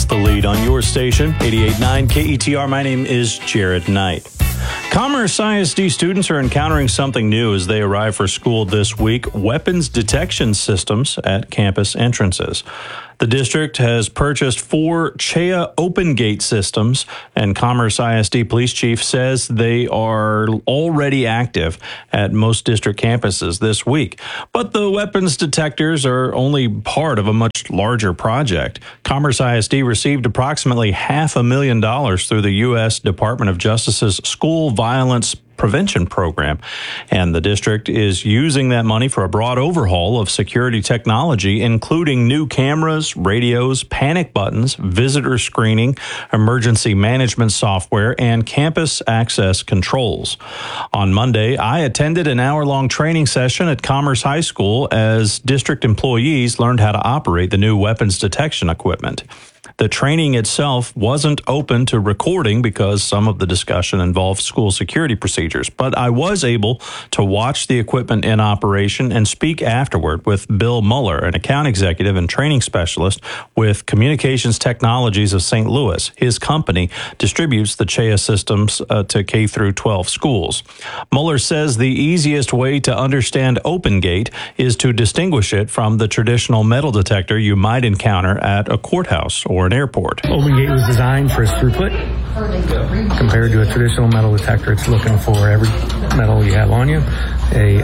The Lead on your station, 88.9 KETR. My name is Jared Knight. Commerce ISD students are encountering something new as they arrive for school this week: weapons detection systems at campus entrances. The district has purchased 4 CHEA open gate systems, and Commerce ISD police chief says they are already active at most district campuses this week. But the weapons detectors are only part of a much larger project. Commerce ISD received approximately $500,000 through the U.S. Department of Justice's School Violence Prevention Program, and the district is using that money for a broad overhaul of security technology, including new cameras, radios, panic buttons, visitor screening, emergency management software, and campus access controls. On Monday, I attended an hour-long training session at Commerce High School as district employees learned how to operate the new weapons detection equipment. The training itself wasn't open to recording because some of the discussion involved school security procedures, but I was able to watch the equipment in operation and speak afterward with Bill Muller, an account executive and training specialist with Communications Technologies of St. Louis. His company distributes the CHEA systems to K through 12 schools. Muller says the easiest way to understand OpenGate is to distinguish it from the traditional metal detector you might encounter at a courthouse or an airport. OpenGate was designed for its throughput. Compared to a traditional metal detector, it's looking for every metal you have on you. The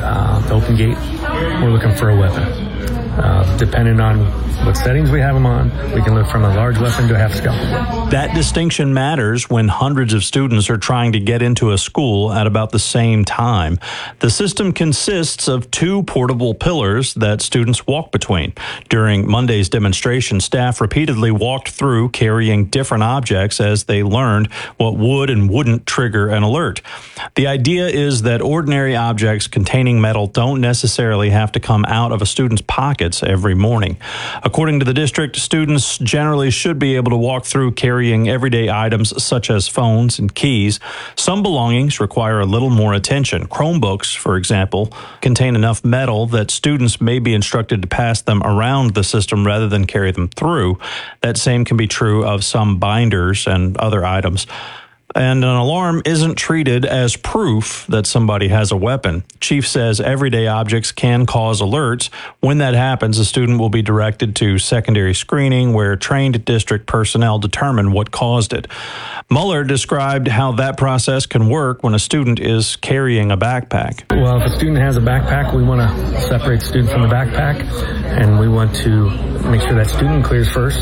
OpenGate, we're looking for a weapon. Depending on what settings we have them on, we can look from a large weapon to a half-scalpel weapon. That distinction matters when hundreds of students are trying to get into a school at about the same time. The system consists of 2 portable pillars that students walk between. During Monday's demonstration, staff repeatedly walked through carrying different objects as they learned what would and wouldn't trigger an alert. The idea is that ordinary objects containing metal don't necessarily have to come out of a student's pockets every morning. According to the district, students generally should be able to walk through carrying everyday items such as phones and keys. Some belongings require a little more attention. Chromebooks, for example, contain enough metal that students may be instructed to pass them around the system rather than carry them through. That same can be true of some binders and other items. And an alarm isn't treated as proof that somebody has a weapon. Chief says everyday objects can cause alerts. When that happens, a student will be directed to secondary screening where trained district personnel determine what caused it. Muller described how that process can work when a student is carrying a backpack. Well, if a student has a backpack, we want to separate the student from the backpack, and we want to make sure that student clears first.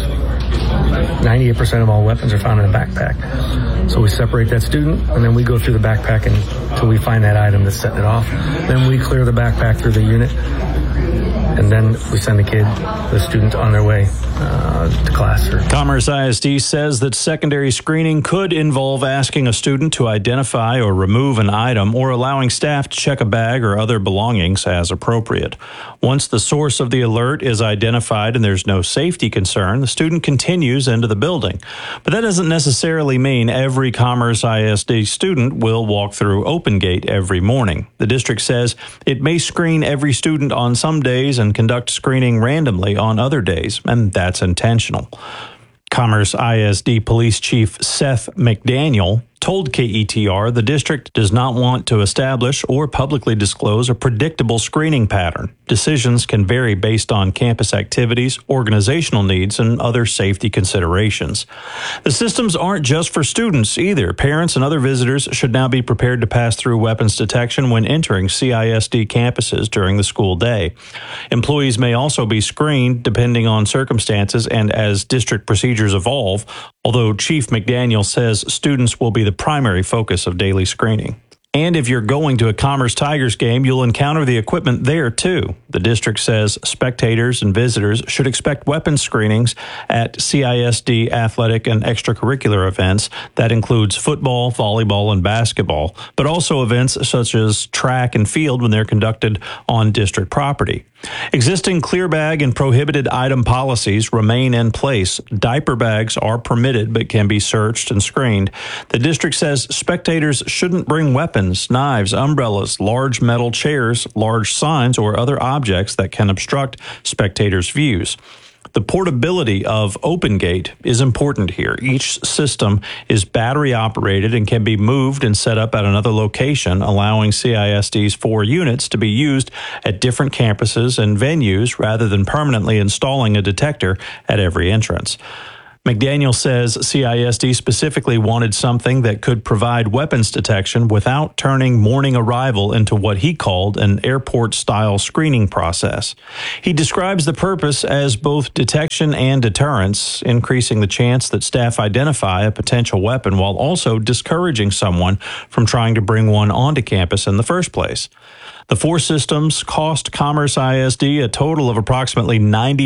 98% of all weapons are found in a backpack. So we separate that student, and then we go through the backpack until we find that item that's setting it off. Then we clear the backpack through the unit, and then we send the student on their way to class. Commerce ISD says that secondary screening could involve asking a student to identify or remove an item or allowing staff to check a bag or other belongings as appropriate. Once the source of the alert is identified and there's no safety concern, the student continues into the building. But that doesn't necessarily mean every Commerce ISD student will walk through OpenGate every morning. The district says it may screen every student on some days and conduct screening randomly on other days, and that's intentional. Commerce ISD Police Chief Seth McDaniel told KETR the district does not want to establish or publicly disclose a predictable screening pattern. Decisions can vary based on campus activities, organizational needs, and other safety considerations. The systems aren't just for students either. Parents and other visitors should now be prepared to pass through weapons detection when entering CISD campuses during the school day. Employees may also be screened depending on circumstances and as district procedures evolve, although Chief McDaniel says students will be the primary focus of daily screening. And if you're going to a Commerce Tigers game, you'll encounter the equipment there, too. The district says spectators and visitors should expect weapons screenings at CISD athletic and extracurricular events. That includes football, volleyball, and basketball, but also events such as track and field when they're conducted on district property. Existing clear bag and prohibited item policies remain in place. Diaper bags are permitted but can be searched and screened. The district says spectators shouldn't bring weapons, knives, umbrellas, large metal chairs, large signs, or other objects that can obstruct spectators' views. The portability of OpenGate is important here. Each system is battery operated and can be moved and set up at another location, allowing CISD's 4 units to be used at different campuses and venues rather than permanently installing a detector at every entrance. McDaniel says CISD specifically wanted something that could provide weapons detection without turning morning arrival into what he called an airport-style screening process. He describes the purpose as both detection and deterrence, increasing the chance that staff identify a potential weapon while also discouraging someone from trying to bring one onto campus in the first place. The 4 systems cost Commerce ISD a total of approximately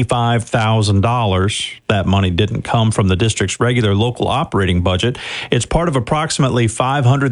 $95,000. That money didn't come from the district's regular local operating budget. It's part of approximately $500,000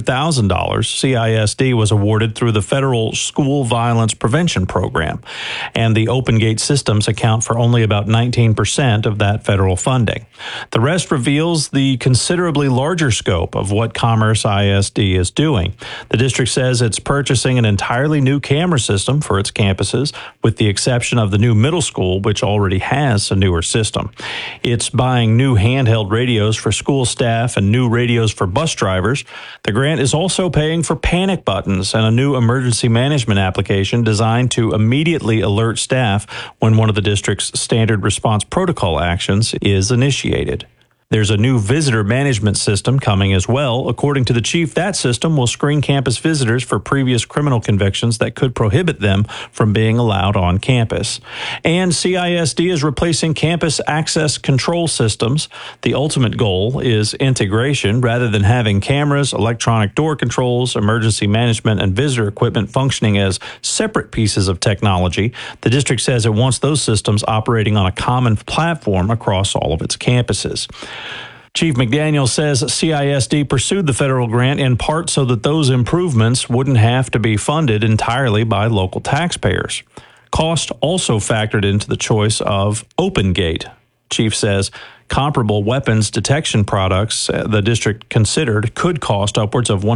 CISD was awarded through the Federal School Violence Prevention Program, and the OpenGate systems account for only about 19% of that federal funding. The rest reveals the considerably larger scope of what Commerce ISD is doing. The district says it's purchasing an entirely new camera system for its campuses, with the exception of the new middle school, which already has a newer system. It's buying new handheld radios for school staff and new radios for bus drivers. The grant is also paying for panic buttons and a new emergency management application designed to immediately alert staff when one of the district's standard response protocol actions is initiated. There's a new visitor management system coming as well. According to the chief, that system will screen campus visitors for previous criminal convictions that could prohibit them from being allowed on campus. And CISD is replacing campus access control systems. The ultimate goal is integration rather than having cameras, electronic door controls, emergency management, and visitor equipment functioning as separate pieces of technology. The district says it wants those systems operating on a common platform across all of its campuses. Chief McDaniel says CISD pursued the federal grant in part so that those improvements wouldn't have to be funded entirely by local taxpayers. Cost also factored into the choice of OpenGate. Chief says comparable weapons detection products the district considered could cost upwards of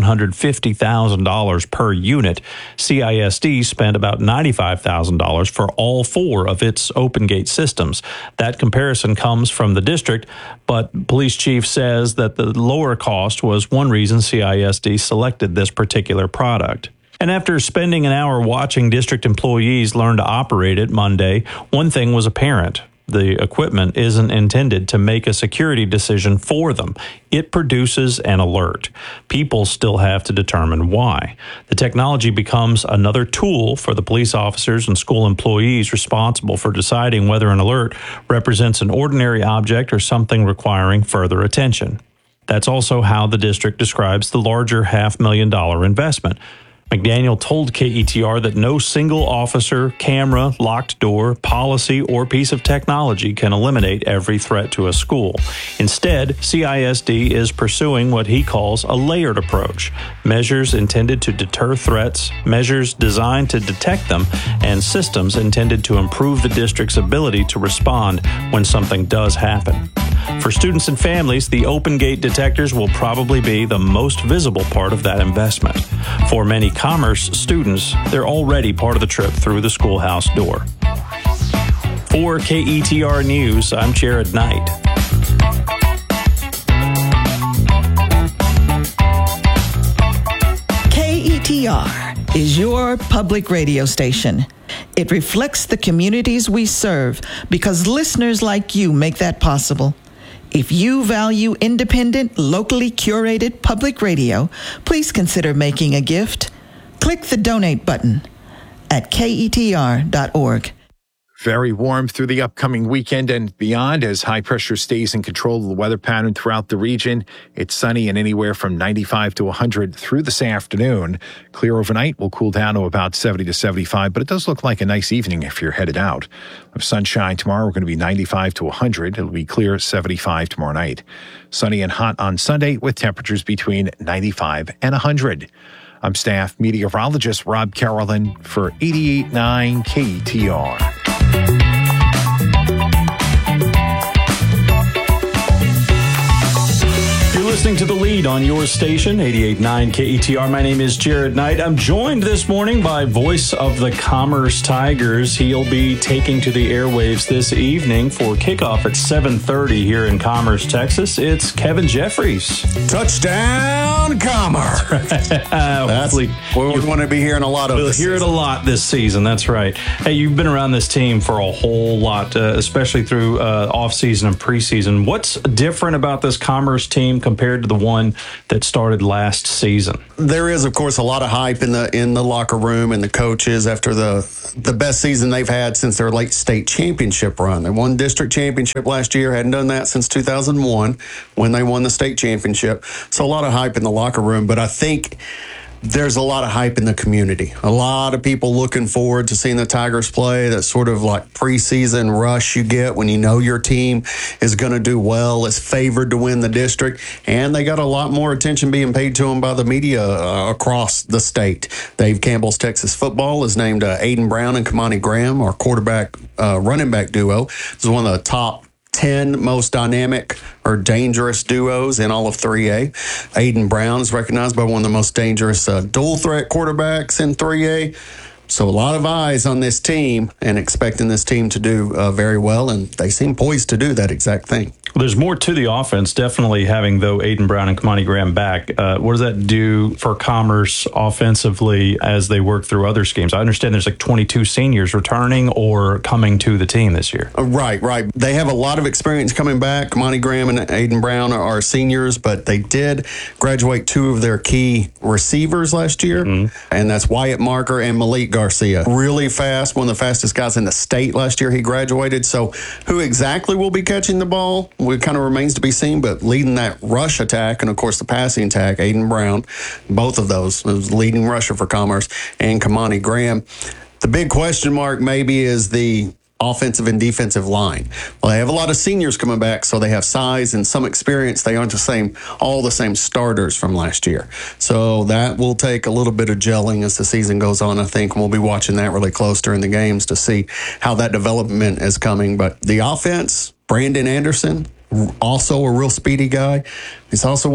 $150,000 per unit. CISD spent about $95,000 for all 4 of its OpenGate systems. That comparison comes from the district, but police chief says that the lower cost was one reason CISD selected this particular product. And after spending an hour watching district employees learn to operate it Monday, one thing was apparent. The equipment isn't intended to make a security decision for them. It produces an alert. People still have to determine why. The technology becomes another tool for the police officers and school employees responsible for deciding whether an alert represents an ordinary object or something requiring further attention. That's also how the district describes the larger $500,000 investment. McDaniel told KETR that no single officer, camera, locked door, policy, or piece of technology can eliminate every threat to a school. Instead, CISD is pursuing what he calls a layered approach, measures intended to deter threats, measures designed to detect them, and systems intended to improve the district's ability to respond when something does happen. For students and families, the OpenGate detectors will probably be the most visible part of that investment. For many Commerce students, they're already part of the trip through the schoolhouse door. For KETR News, I'm Jared Knight. KETR is your public radio station. It reflects the communities we serve because listeners like you make that possible. If you value independent, locally curated public radio, please consider making a gift. Click the donate button at ketr.org. Very warm through the upcoming weekend and beyond as high pressure stays in control of the weather pattern throughout the region. It's sunny and anywhere from 95 to 100 through this afternoon. Clear overnight will cool down to about 70 to 75, but it does look like a nice evening if you're headed out. Of sunshine tomorrow, we're going to be 95 to 100. It'll be clear 75 tomorrow night. Sunny and hot on Sunday with temperatures between 95 and 100. I'm staff meteorologist Rob Carolyn for 88.9 KETR. listening to The Lead on your station, 88.9 KETR. My name is Jared Knight. I'm joined this morning by voice of the Commerce Tigers. He'll be taking to the airwaves this evening for kickoff at 7:30 here in Commerce, Texas. It's Kevin Jeffries. Touchdown, Commerce. Hopefully, we want to be hearing a lot of we'll hear it a lot this season. That's right. Hey, you've been around this team for a whole lot, especially through offseason and preseason. What's different about this Commerce team compared to the one that started last season? There is, of course, a lot of hype in the locker room and the coaches after the best season they've had since their late state championship run. They won district championship last year, hadn't done that since 2001 when they won the state championship. So a lot of hype in the locker room, but I think there's a lot of hype in the community. A lot of people looking forward to seeing the Tigers play. That sort of like preseason rush you get when you know your team is going to do well, is favored to win the district, and they got a lot more attention being paid to them by the media across the state. Dave Campbell's Texas Football is named Aiden Brown and Kamani Graham, our running back duo. This is one of the top 10 most dynamic or dangerous duos in all of 3A. Aiden Brown is recognized by one of the most dangerous dual threat quarterbacks in 3A. So a lot of eyes on this team and expecting this team to do very well, and they seem poised to do that exact thing. Well, there's more to the offense, definitely having, though, Aiden Brown and Kamani Graham back. What does that do for Commerce offensively as they work through other schemes? I understand there's like 22 seniors returning or coming to the team this year. Right. They have a lot of experience coming back. Kamani Graham and Aiden Brown are seniors, but they did graduate two of their key receivers last year, and that's Wyatt Marker and Malik Garcia. Really fast, one of the fastest guys in the state last year he graduated. So who exactly will be catching the ball? It kind of remains to be seen, but leading that rush attack and, of course, the passing attack, Aiden Brown, both of those, leading rusher for Commerce, and Kamani Graham. The big question mark maybe is the offensive and defensive line. Well, they have a lot of seniors coming back, so they have size and some experience. They aren't all the same starters from last year. So that will take a little bit of gelling as the season goes on, I think. We'll be watching that really close during the games to see how that development is coming. But the offense, Brandon Anderson, also a real speedy guy. He's also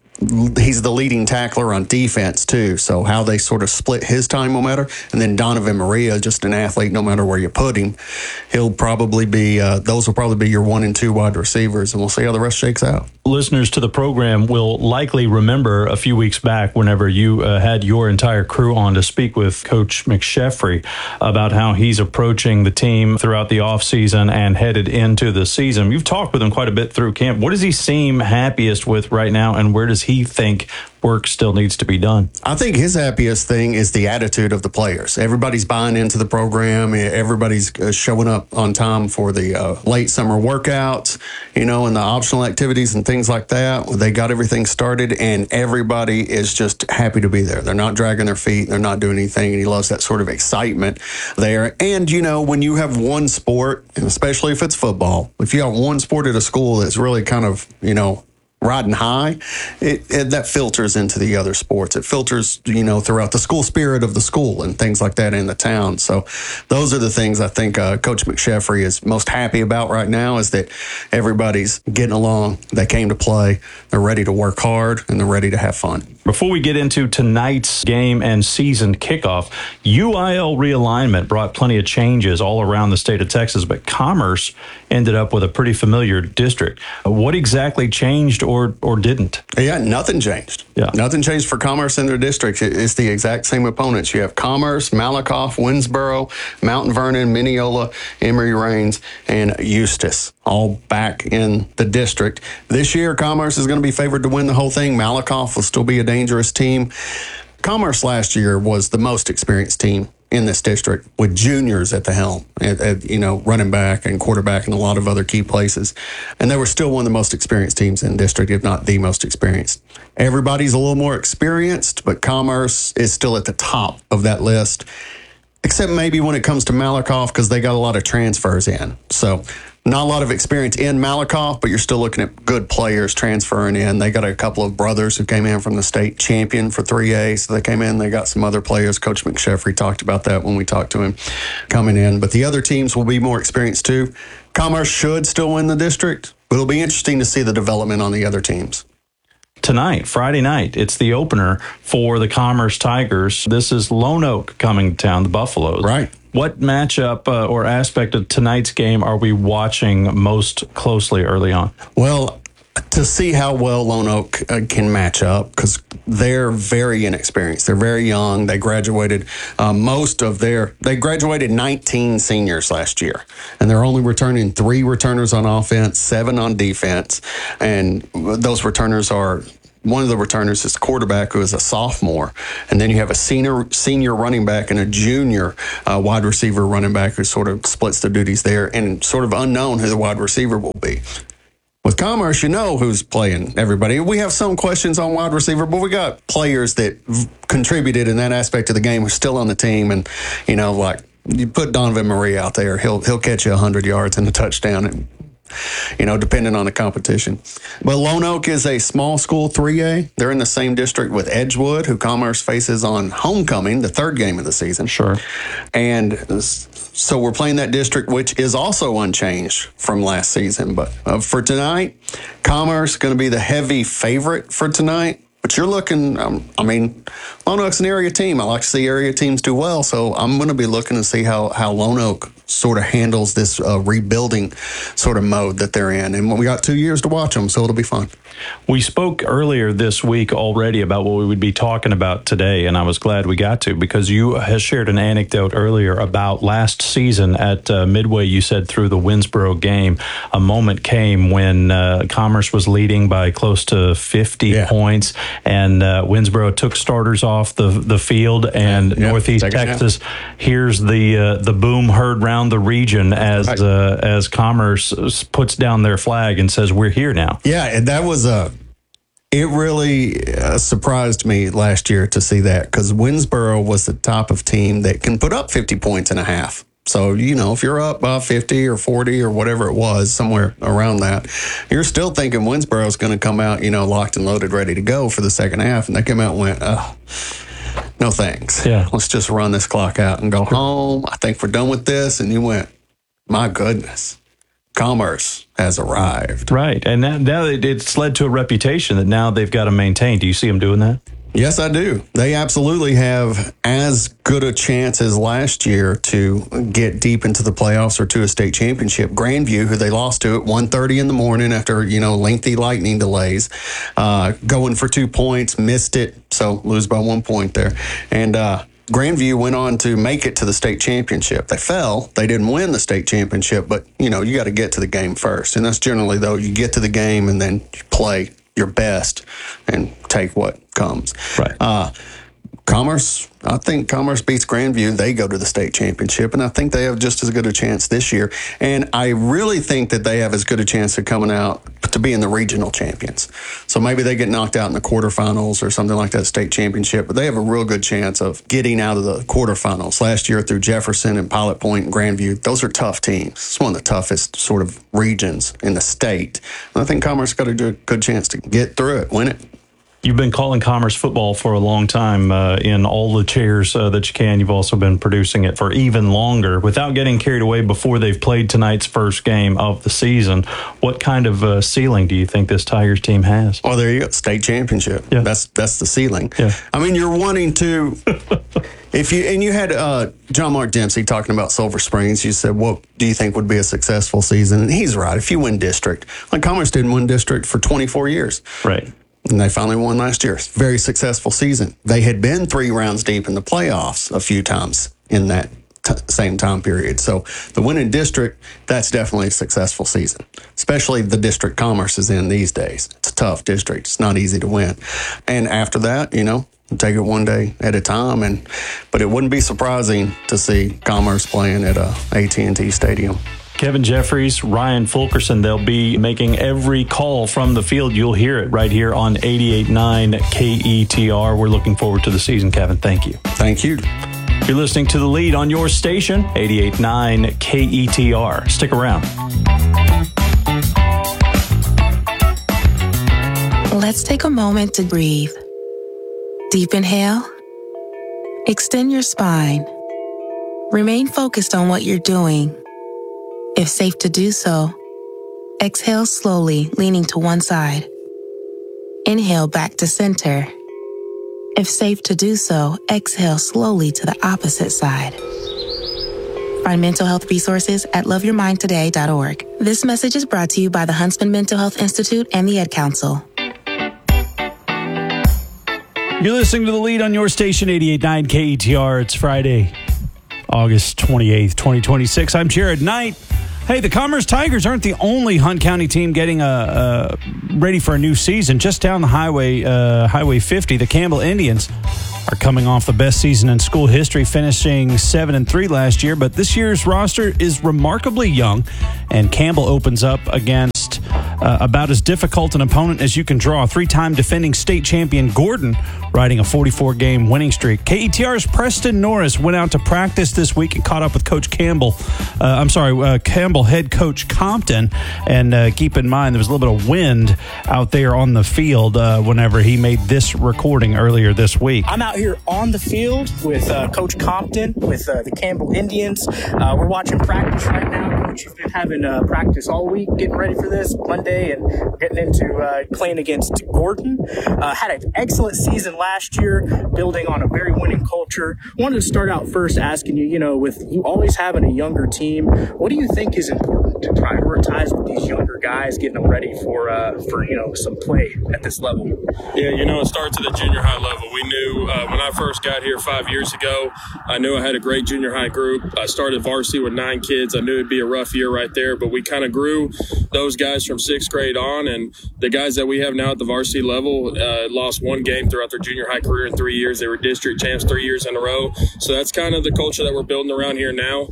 he's the leading tackler on defense, too. So how they sort of split his time will matter. And then Donovan Maria, just an athlete, no matter where you put him. He'll probably be, those will probably be your 1 and 2 wide receivers, and we'll see how the rest shakes out. Listeners to the program will likely remember a few weeks back whenever you had your entire crew on to speak with Coach McSheffrey about how he's approaching the team throughout the offseason and headed into the season. You've talked with him quite a bit through camp. What does he seem happiest with right now, and where does he think work still needs to be done? I think his happiest thing is the attitude of the players. Everybody's buying into the program. Everybody's showing up on time for the late summer workouts, and the optional activities and things like that. They got everything started, and everybody is just happy to be there. They're not dragging their feet. They're not doing anything, and he loves that sort of excitement there. And, when you have one sport, and especially if it's football, if you have one sport at a school that's really kind of, riding high, that filters into the other sports. It filters, throughout the school spirit of the school and things like that in the town. So those are the things I think Coach McSheffrey is most happy about right now, is that everybody's getting along. They came to play. They're ready to work hard, and they're ready to have fun. Before we get into tonight's game and season kickoff, UIL realignment brought plenty of changes all around the state of Texas, but Commerce ended up with a pretty familiar district. What exactly changed or didn't? Yeah, nothing changed. Yeah. Nothing changed for Commerce in their district. It's the exact same opponents. You have Commerce, Malakoff, Winsboro, Mountain Vernon, Mineola, Emory Rains, and Eustis, all back in the district. This year, Commerce is going to be favored to win the whole thing. Malakoff will still be a dangerous team. Commerce last year was the most experienced team in this district, with juniors at the helm, running back and quarterback and a lot of other key places. And they were still one of the most experienced teams in the district, if not the most experienced. Everybody's a little more experienced, but Commerce is still at the top of that list, except maybe when it comes to Malakoff, because they got a lot of transfers in. So not a lot of experience in Malakoff, but you're still looking at good players transferring in. They got a couple of brothers who came in from the state champion for 3A, so they came in. They got some other players. Coach McSheffrey talked about that when we talked to him coming in. But the other teams will be more experienced too. Commerce should still win the district, but it'll be interesting to see the development on the other teams. tonight, Friday night. It's the opener for the Commerce Tigers. This is Lone Oak coming to town, the Buffaloes. Right. What matchup or aspect of tonight's game are we watching most closely early on? Well, to see how well Lone Oak can match up, because they're very inexperienced. They're very young. They graduated they graduated 19 seniors last year, and they're only returning 3 returners on offense, 7 on defense, and those returners are. One of the returners is the quarterback, who is a sophomore. And then you have a senior running back and a junior wide receiver running back who sort of splits the duties there, and sort of unknown who the wide receiver will be. With Commerce, you know who's playing everybody. We have some questions on wide receiver, but we got players that contributed in that aspect of the game who's still on the team. And, like you put Donovan Marie out there, he'll catch you 100 yards and a touchdown, and depending on the competition. But Lone Oak is a small school 3A. They're in the same district with Edgewood, who Commerce faces on homecoming, the 3rd game of the season. Sure. And so we're playing that district, which is also unchanged from last season. But for tonight, Commerce going to be the heavy favorite for tonight. But you're looking, Lone Oak's an area team. I like to see area teams do well. So I'm going to be looking to see how Lone Oak sort of handles this rebuilding sort of mode that they're in. And we got 2 years to watch them, so it'll be fun. We spoke earlier this week already about what we would be talking about today, and I was glad we got to, because you has shared an anecdote earlier about last season at Midway. You said through the Winsboro game, a moment came when Commerce was leading by close to 50 points, and Winsboro took starters off the field, and Northeast Texas hears the boom heard round the region as Commerce puts down their flag and says, "We're here now." Yeah, and that was it really surprised me last year to see that, because Winsboro was the type of team that can put up 50 points in a half. So, if you're up by 50 or 40 or whatever it was, somewhere around that, you're still thinking Winsboro's going to come out, locked and loaded, ready to go for the second half. And they came out and went, no thanks. Yeah. Let's just run this clock out and go home. I think we're done with this. And you went, my goodness, Commerce has arrived. Right. And now it's led to a reputation that now they've got to maintain. Do you see them doing that? Yes, I do. They absolutely have as good a chance as last year to get deep into the playoffs or to a state championship. Grandview, who they lost to at 1:30 in the morning after, lengthy lightning delays, going for 2 points, missed it, so lose by 1 point there. And Grandview went on to make it to the state championship. They fell. They didn't win the state championship, but, you got to get to the game first. And that's generally, though, you get to the game and then you play your best and take what comes. Right. Commerce, I think Commerce beats Grandview. They go to the state championship, and I think they have just as good a chance this year. And I really think that they have as good a chance of coming out to being the regional champions. So maybe they get knocked out in the quarterfinals or something like that, state championship, but they have a real good chance of getting out of the quarterfinals. Last year through Jefferson and Pilot Point and Grandview, those are tough teams. It's one of the toughest sort of regions in the state. And I think Commerce got a good chance to get through it, win it. You've been calling Commerce football for a long time in all the chairs that you can. You've also been producing it for even longer. Without getting carried away before they've played tonight's first game of the season, what kind of ceiling do you think this Tigers team has? Oh, there you go. State championship. Yeah. That's the ceiling. Yeah. I mean, you're wanting to... You had John Mark Dempsey talking about Silver Springs. You said, what do you think would be a successful season? And he's right. If you win district, like Commerce didn't win district for 24 years. Right. And they finally won last year. Very successful season. They had been 3 rounds deep in the playoffs a few times in that same time period. So the winning district, that's definitely a successful season, especially the district Commerce is in these days. It's a tough district. It's not easy to win. And after that, take it one day at a time. But it wouldn't be surprising to see Commerce playing at AT&T Stadium. Kevin Jeffries, Ryan Fulkerson, they'll be making every call from the field. You'll hear it right here on 88.9 KETR. We're looking forward to the season, Kevin. Thank you. Thank you. You're listening to The Lead on your station, 88.9 KETR. Stick around. Let's take a moment to breathe. Deep inhale. Extend your spine. Remain focused on what you're doing. If safe to do so, exhale slowly, leaning to one side. Inhale back to center. If safe to do so, exhale slowly to the opposite side. Find mental health resources at loveyourmindtoday.org. This message is brought to you by the Huntsman Mental Health Institute and the Ed Council. You're listening to The Lead on your station, 88.9 KETR. It's Friday, August 28th, 2026. I'm Jared Knight. Hey, the Commerce Tigers aren't the only Hunt County team getting ready for a new season. Just down the Highway 50, the Campbell Indians are coming off the best season in school history, finishing 7-3 last year. But this year's roster is remarkably young, and Campbell opens up against about as difficult an opponent as you can draw. Three-time defending state champion Gordon riding a 44-game winning streak. KETR's Preston Norris went out to practice this week and caught up with Coach Campbell. Campbell head coach Compton. And keep in mind, there was a little bit of wind out there on the field whenever he made this recording earlier this week. I'm out here on the field with Coach Compton with the Campbell Indians. We're watching practice right now. Coach has been having practice all week, getting ready for this Monday, and getting into playing against Gordon. Had an excellent season last year, building on a very winning culture. Wanted to start out first asking you, with you always having a younger team, what do you think is important to prioritize with these younger guys, getting them ready for some play at this level? Yeah, it starts at the junior high level. We knew when I first got here 5 years ago, I knew I had a great junior high group. I started varsity with 9 kids. I knew it'd be a rough year right there, but we kind of grew those guys from 6th grade on, and the guys that we have now at the varsity level lost one game throughout their junior high career in 3 years. They were district champs 3 years in a row. So that's kind of the culture that we're building around here now.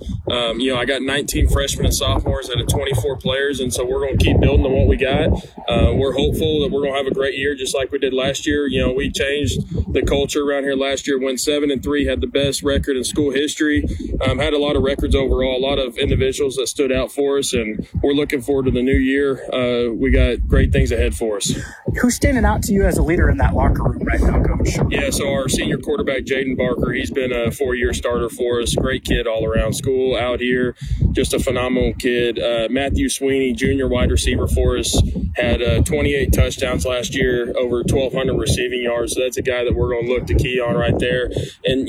I got 19 freshmen and sophomores out of 24 players, and so we're going to keep building on what we got. We're hopeful that we're going to have a great year just like we did last year. We changed the culture around here last year, went 7-3, had the best record in school history, had a lot of records overall, a lot of individuals that stood out for us, and we're looking forward to the new year. We got great things ahead for us. Who's standing out to you as a leader in that locker room right now, Coach? Yeah, so our senior quarterback, Jaden Barker, he's been a 4-year starter for us. Great kid all around school, out here, just a phenomenal kid. Matthew Sweeney, junior wide receiver for us, had 28 touchdowns last year, over 1,200 receiving yards. So that's a guy that we're going to look to key on right there. And,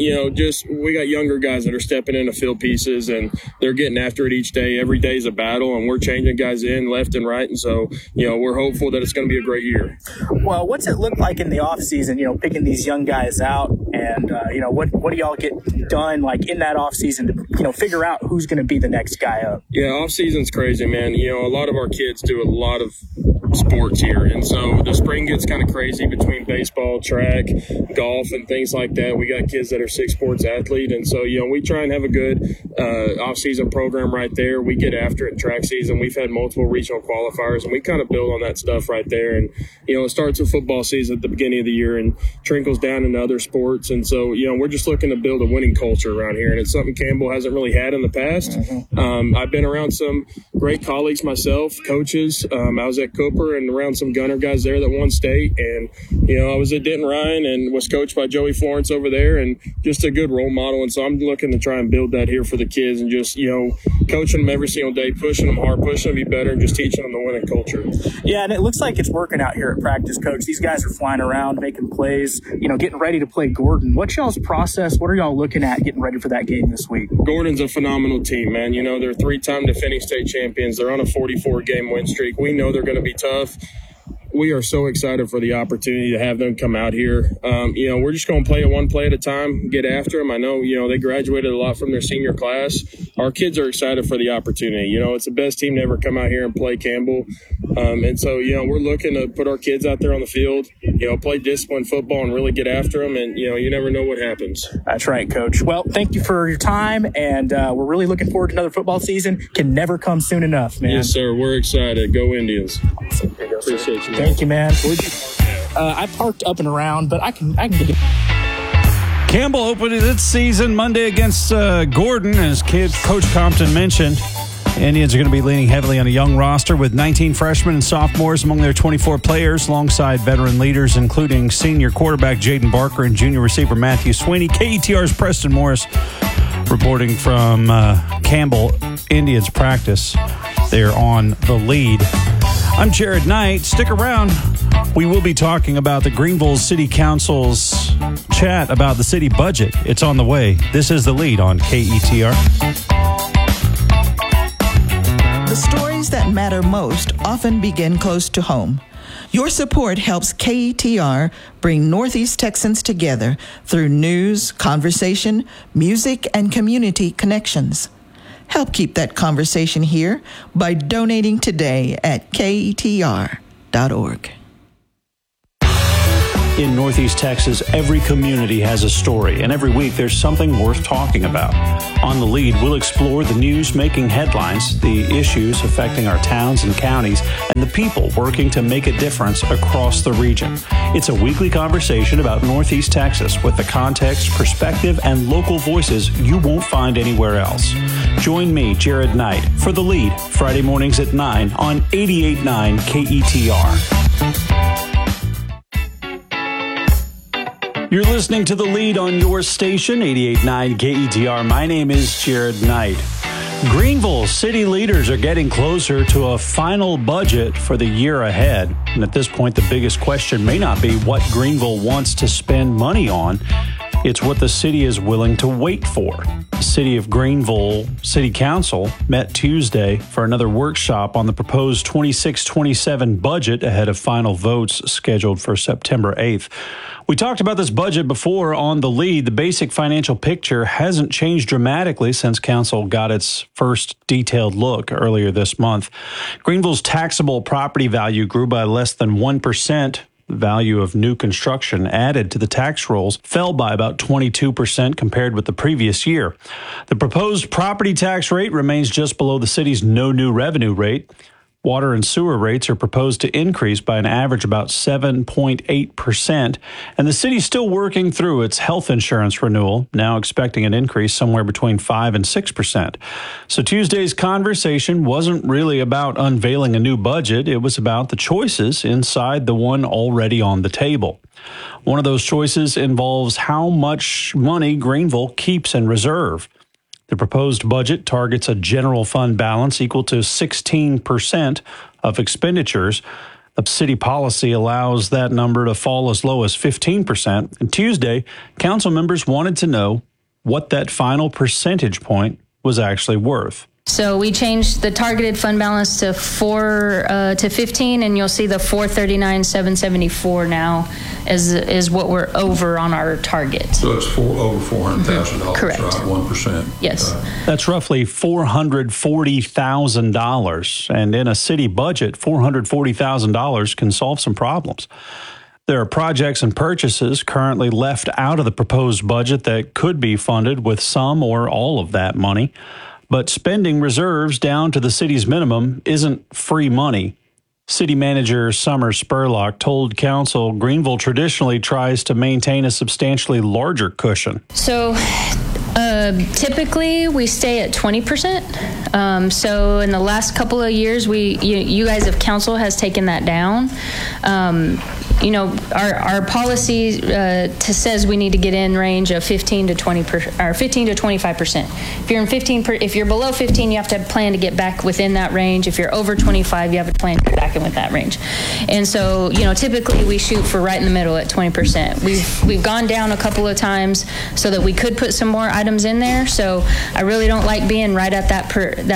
we got younger guys that are stepping in to fill pieces, and they're getting after it each day. Every day is a battle, and we're changing guys in left and right. And so, we're hopeful that it's going to be a great year. Well, what's it look like in the offseason, picking these young guys out? And, what do y'all get done, in that offseason to, figure out who's going to be the next guy up? Yeah, offseason's crazy, man. A lot of our kids do a lot of sports here, and so the spring gets kind of crazy between baseball, track, golf, and things like that. We got kids that are 6 sports athlete, and so we try and have a good off-season program right there. We get after it in track season. We've had multiple regional qualifiers, and we kind of build on that stuff right there. And it starts with football season at the beginning of the year and trickles down into other sports. And so we're just looking to build a winning culture around here, and it's something Campbell hasn't really had in the past. I've been around some great colleagues myself, coaches. I was at Cooper and around some Gunner guys there that won state, and I was at Denton Ryan and was coached by Joey Florence over there, and just a good role model. And so I'm looking to try and build that here for the kids, and just coaching them every single day, pushing them hard, pushing them to be better, and just teaching them the winning culture. Yeah, and it looks like it's working out here at practice, Coach. These guys are flying around, making plays, getting ready to play Gordon. What's y'all's process? What are y'all looking at getting ready for that game this week? Gordon's a phenomenal team, man. They're 3-time defending state champions. They're on a 44-game win streak. We know they're going to be tough. We are so excited for the opportunity to have them come out here. We're just going to play it one play at a time, get after them. I know, they graduated a lot from their senior class. Our kids are excited for the opportunity. It's the best team to ever come out here and play Campbell. And so, we're looking to put our kids out there on the field, play disciplined football and really get after them. And, you never know what happens. That's right, Coach. Well, thank you for your time. And we're really looking forward to another football season. Can never come soon enough, man. Yes, sir. We're excited. Go Indians. Awesome. Appreciate you. Thank you, man. I parked up and around, but I can get. Campbell opened its season Monday against Gordon, as Coach Compton mentioned. Indians are going to be leaning heavily on a young roster with 19 freshmen and sophomores among their 24 players, alongside veteran leaders, including senior quarterback Jaden Barker and junior receiver Matthew Sweeney. KETR's Preston Morris reporting from Campbell Indians practice. They're on the lead. I'm Jared Knight. Stick around. We will be talking about the Greenville City Council's chat about the city budget. It's on the way. This is The Lead on KETR. The stories that matter most often begin close to home. Your support helps KETR bring Northeast Texans together through news, conversation, music, and community connections. Help keep that conversation here by donating today at KETR.org. In Northeast Texas, every community has a story, and every week there's something worth talking about. On The Lead, we'll explore the news making headlines, the issues affecting our towns and counties, and the people working to make a difference across the region. It's a weekly conversation about Northeast Texas with the context, perspective, and local voices you won't find anywhere else. Join me, Jared Knight, for The Lead, Friday mornings at 9 on 88.9 KETR. You're listening to The Lead on your station, 88.9 KETR. My name is Jared Knight. Greenville city leaders are getting closer to a final budget for the year ahead. And at this point, the biggest question may not be what Greenville wants to spend money on. It's what the city is willing to wait for. The City of Greenville City Council met Tuesday for another workshop on the proposed 26-27 budget ahead of final votes scheduled for September 8th. We talked about this budget before on The Lead. The basic financial picture hasn't changed dramatically since Council got its first detailed look earlier this month. Greenville's taxable property value grew by less than 1%. The value of new construction added to the tax rolls fell by about 22% compared with the previous year. The proposed property tax rate remains just below the city's no new revenue rate. Water and sewer rates are proposed to increase by an average about 7.8%, and the city's still working through its health insurance renewal, now expecting an increase somewhere between 5 and 6%. So Tuesday's conversation wasn't really about unveiling a new budget. It was about the choices inside the one already on the table. One of those choices involves how much money Greenville keeps in reserve. The proposed budget targets a general fund balance equal to 16% of expenditures. The city policy allows that number to fall as low as 15%. And Tuesday, council members wanted to know what that final percentage point was actually worth. So we changed the targeted fund balance to 15, and you'll see the 439,774 now is what we're over on our target. So it's over $400,000. Correct. Right, 1%. Yes. That's roughly $440,000, and in a city budget, $440,000 can solve some problems. There are projects and purchases currently left out of the proposed budget that could be funded with some or all of that money. But spending reserves down to the city's minimum isn't free money. City Manager Summer Spurlock told Council Greenville traditionally tries to maintain a substantially larger cushion. So typically we stay at 20%. So in the last couple of years, you guys of council has taken that down. Our policy says we need to get in range of 15 to 25%. If you're below 15, you have to plan to get back within that range. If you're over 25, you have to plan to get back in with that range. And so, typically we shoot for right in the middle at 20%. We've gone down a couple of times so that we could put some more items in there. So I really don't like being right at that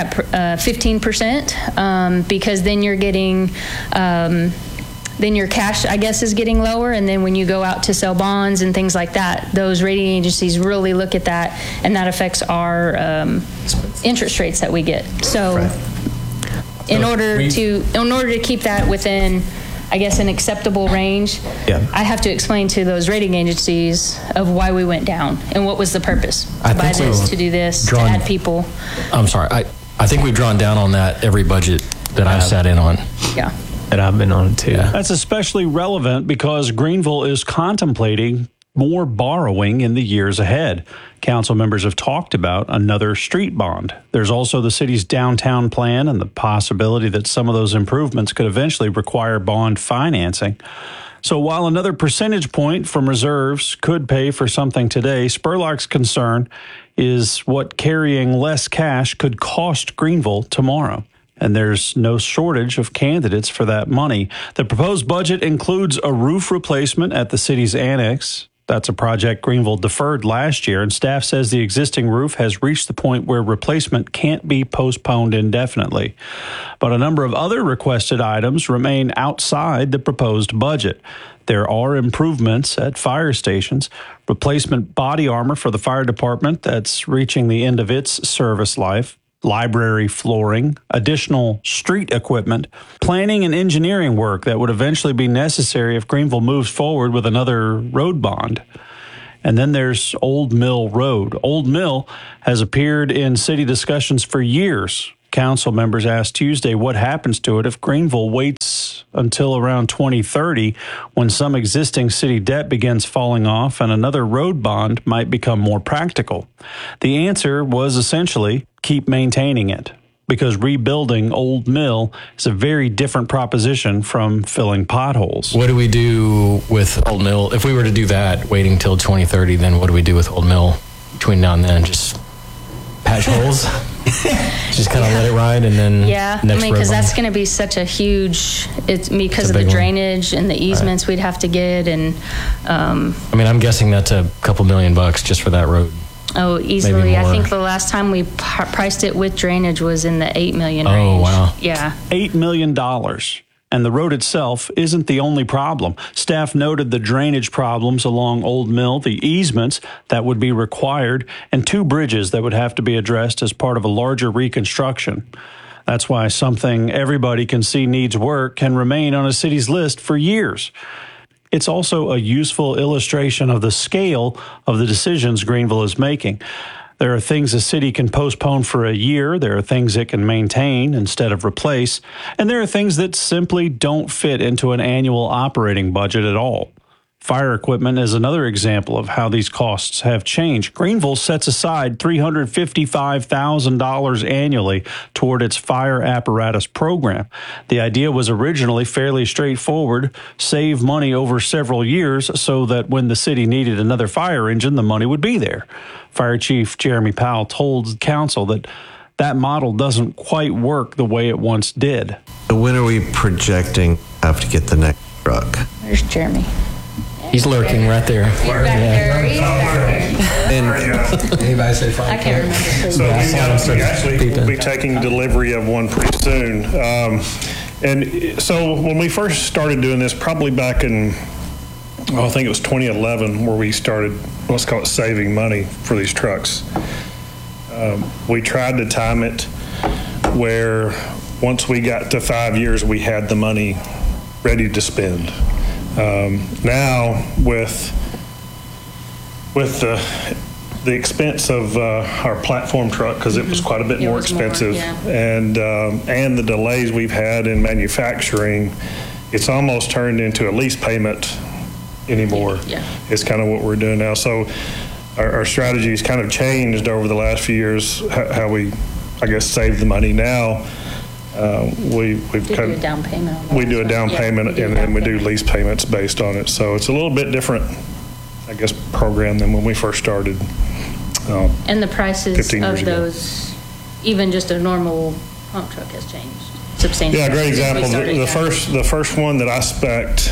15% because then you're getting. Then your cash, I guess, is getting lower. And then when you go out to sell bonds and things like that, those rating agencies really look at that, and that affects our interest rates that we get. So in order to keep that within, I guess, an acceptable range, I have to explain to those rating agencies of why we went down and what was the purpose. To buy this, to do this, to add people. I'm sorry. I think we've drawn down on that every budget that I've sat in on. Yeah. That I've been on too. Yeah. That's especially relevant because Greenville is contemplating more borrowing in the years ahead. Council members have talked about another street bond. There's also the city's downtown plan and the possibility that some of those improvements could eventually require bond financing. So while another percentage point from reserves could pay for something today, Spurlock's concern is what carrying less cash could cost Greenville tomorrow. and there's no shortage of candidates for that money. The proposed budget includes a roof replacement at the city's annex. That's a project Greenville deferred last year, and staff says the existing roof has reached the point where replacement can't be postponed indefinitely. But a number of other requested items remain outside the proposed budget. There are improvements at fire stations, replacement body armor for the fire department that's reaching the end of its service life, library flooring, additional street equipment, planning and engineering work that would eventually be necessary if Greenville moves forward with another road bond. And then there's Old Mill Road. Old Mill has appeared in city discussions for years. Council members asked Tuesday what happens to it if Greenville waits until around 2030 when some existing city debt begins falling off and another road bond might become more practical. The answer was essentially keep maintaining it, because rebuilding Old Mill is a very different proposition from filling potholes. What do we do with Old Mill? If we were to do that, waiting till 2030, then what do we do with Old Mill between now and then? Just patch holes? Just kind of let it ride and then because that's going to be such a huge, it's because of the drainage and the easements we'd have to get. And I'm guessing that's a couple $1 million just for that road. Oh, easily. I think the last time we priced it with drainage was in the $8 million range. Oh, wow. Yeah. $8 million. And the road itself isn't the only problem. Staff noted the drainage problems along Old Mill, the easements that would be required, and 2 bridges that would have to be addressed as part of a larger reconstruction. That's why something everybody can see needs work can remain on a city's list for years. It's also a useful illustration of the scale of the decisions Greenville is making. There are things a city can postpone for a year. There are things it can maintain instead of replace. And there are things that simply don't fit into an annual operating budget at all. Fire equipment is another example of how these costs have changed. Greenville sets aside $355,000 annually toward its fire apparatus program. The idea was originally fairly straightforward: save money over several years so that when the city needed another fire engine, the money would be there. Fire Chief Jeremy Powell told council that model doesn't quite work the way it once did. So when are we projecting have to get the next truck? Where's Jeremy? He's lurking right there. Anybody say I can't remember. So we actually will be taking delivery of one pretty soon. And so when we first started doing this, probably back in, I think it was 2011, where we started, let's call it saving money for these trucks. We tried to time it where once we got to 5 years, we had the money ready to spend. Now with the expense of our platform truck, because it was quite a bit more expensive, and the delays we've had in manufacturing, it's almost turned into a lease payment anymore. It's kind of what we're doing now. So our strategy has kind of changed over the last few years, how we, I guess, save the money now. We do a down payment on that. We do a down payment, and then we do lease payments based on it. So it's a little bit different, I guess, program than when we first started. And the prices of those, even just a normal pump truck, has changed substantially. Yeah, great example. The first one that I spec'd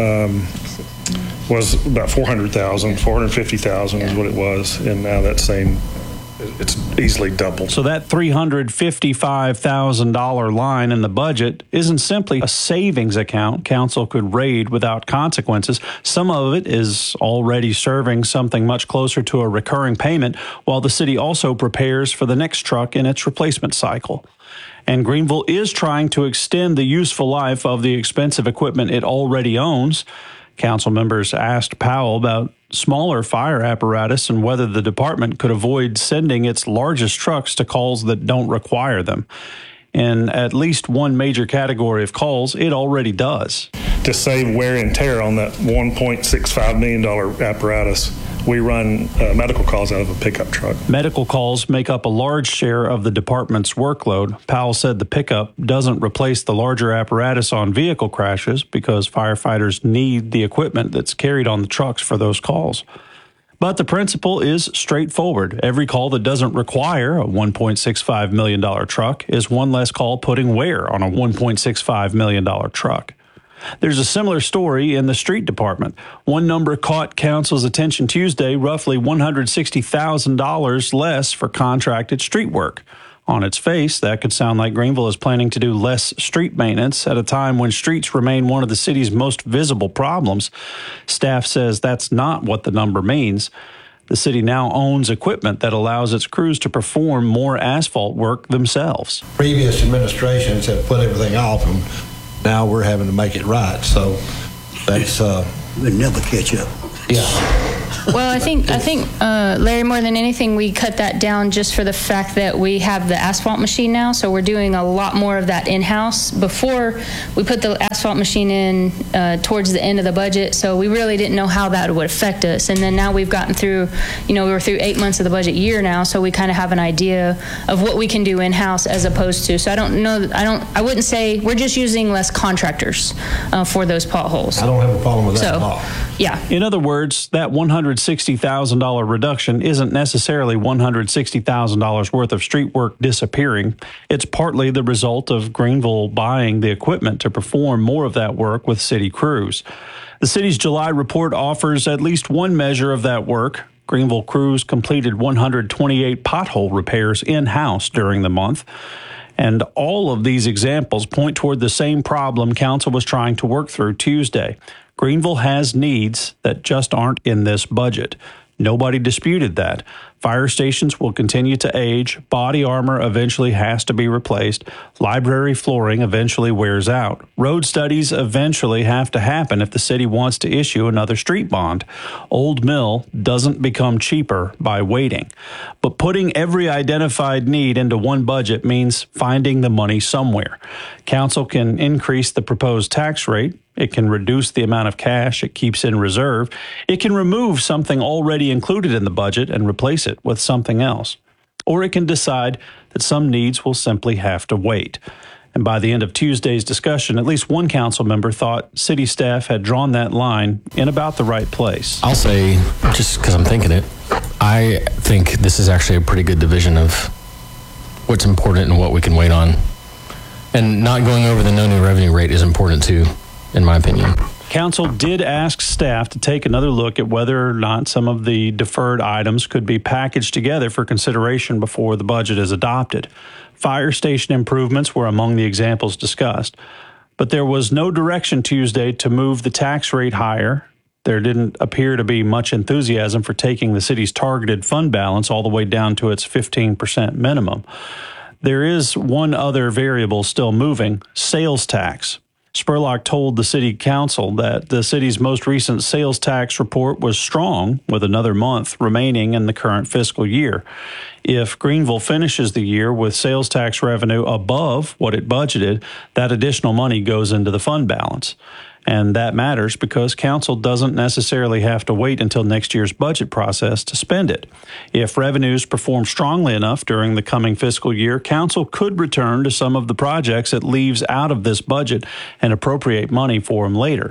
was about $450,000 is what it was, and now that same, it's easily doubled. So that $355,000 line in the budget isn't simply a savings account council could raid without consequences. Some of it is already serving something much closer to a recurring payment, while the city also prepares for the next truck in its replacement cycle. And Greenville is trying to extend the useful life of the expensive equipment it already owns. Council members asked Powell about smaller fire apparatus and whether the department could avoid sending its largest trucks to calls that don't require them. In at least one major category of calls, it already does. To save wear and tear on that $1.65 million apparatus, we run medical calls out of a pickup truck. Medical calls make up a large share of the department's workload. Powell said the pickup doesn't replace the larger apparatus on vehicle crashes because firefighters need the equipment that's carried on the trucks for those calls. But the principle is straightforward. Every call that doesn't require a $1.65 million truck is one less call putting wear on a $1.65 million truck. There's a similar story in the street department. One number caught council's attention Tuesday, roughly $160,000 less for contracted street work. On its face, that could sound like Greenville is planning to do less street maintenance at a time when streets remain one of the city's most visible problems. Staff says that's not what the number means. The city now owns equipment that allows its crews to perform more asphalt work themselves. Previous administrations have put everything off, and now we're having to make it right. So that's we'll never catch up. Yeah. Well, I think, Larry, more than anything, we cut that down just for the fact that we have the asphalt machine now, so we're doing a lot more of that in-house. Before, we put the asphalt machine in towards the end of the budget, so we really didn't know how that would affect us. And then now we've gotten through, we were through 8 months of the budget year now, so we kind of have an idea of what we can do in-house as opposed to. So I wouldn't say, we're just using less contractors for those potholes. I don't have a problem with that at all. Yeah. In other words, that $160,000 reduction isn't necessarily $160,000 worth of street work disappearing. It's partly the result of Greenville buying the equipment to perform more of that work with city crews. The city's July report offers at least one measure of that work. Greenville crews completed 128 pothole repairs in-house during the month. And all of these examples point toward the same problem council was trying to work through Tuesday. Greenville has needs that just aren't in this budget. Nobody disputed that. Fire stations will continue to age. Body armor eventually has to be replaced. Library flooring eventually wears out. Road studies eventually have to happen if the city wants to issue another street bond. Old Mill doesn't become cheaper by waiting. But putting every identified need into one budget means finding the money somewhere. Council can increase the proposed tax rate. It can reduce the amount of cash it keeps in reserve. It can remove something already included in the budget and replace it with something else. Or it can decide that some needs will simply have to wait. And by the end of Tuesday's discussion, at least one council member thought city staff had drawn that line in about the right place. I'll say, just because I'm thinking it, I think this is actually a pretty good division of what's important and what we can wait on. And not going over the no new revenue rate is important too, in my opinion. Council did ask staff to take another look at whether or not some of the deferred items could be packaged together for consideration before the budget is adopted. Fire station improvements were among the examples discussed, but there was no direction Tuesday to move the tax rate higher. There didn't appear to be much enthusiasm for taking the city's targeted fund balance all the way down to its 15% minimum. There is one other variable still moving: sales tax. Spurlock told the city council that the city's most recent sales tax report was strong, with another month remaining in the current fiscal year. If Greenville finishes the year with sales tax revenue above what it budgeted, that additional money goes into the fund balance. And that matters because council doesn't necessarily have to wait until next year's budget process to spend it. If revenues perform strongly enough during the coming fiscal year, council could return to some of the projects it leaves out of this budget and appropriate money for them later.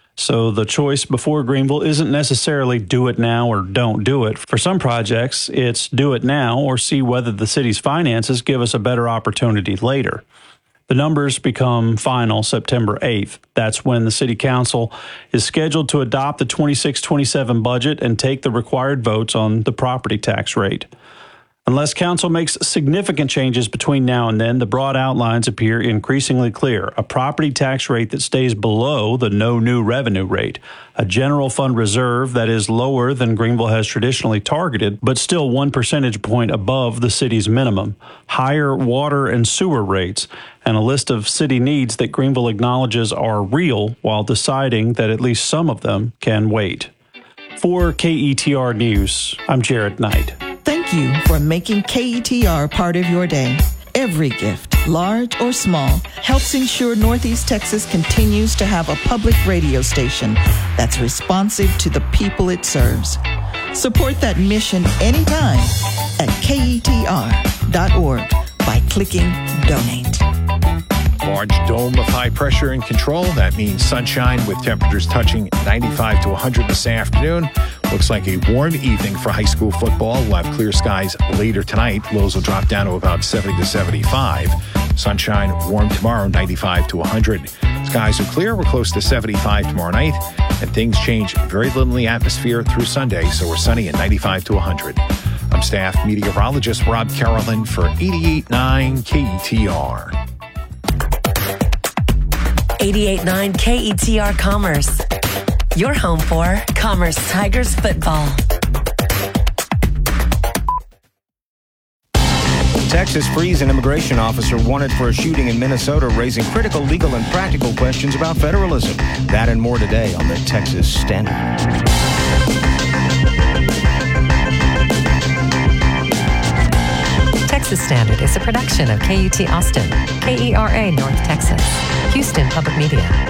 So the choice before Greenville isn't necessarily do it now or don't do it. For some projects, it's do it now or see whether the city's finances give us a better opportunity later. The numbers become final September 8th. That's when the City Council is scheduled to adopt the 26-27 budget and take the required votes on the property tax rate. Unless Council makes significant changes between now and then, the broad outlines appear increasingly clear. A property tax rate that stays below the no new revenue rate. A general fund reserve that is lower than Greenville has traditionally targeted, but still 1 percentage point above the city's minimum. Higher water and sewer rates, and a list of city needs that Greenville acknowledges are real while deciding that at least some of them can wait. For KETR News, I'm Jared Knight. Thank you for making KETR part of your day. Every gift, large or small, helps ensure Northeast Texas continues to have a public radio station that's responsive to the people it serves. Support that mission anytime at KETR.org by clicking Donate. Large dome of high pressure in control. That means sunshine with temperatures touching 95 to 100 this afternoon. Looks like a warm evening for high school football. We'll have clear skies later tonight. Lows will drop down to about 70 to 75. Sunshine, warm tomorrow, 95 to 100. Skies are clear. We're close to 75 tomorrow night. And things change very little in the atmosphere through Sunday, so we're sunny at 95 to 100. I'm staff meteorologist Rob Carolyn for 88.9 KETR. 88.9 KETR Commerce. Your home for Commerce Tigers football. Texas frees an immigration officer wanted for a shooting in Minnesota, raising critical legal and practical questions about federalism. That and more today on the Texas Standard. Texas Standard is a production of KUT Austin, KERA North Texas, Houston Public Media.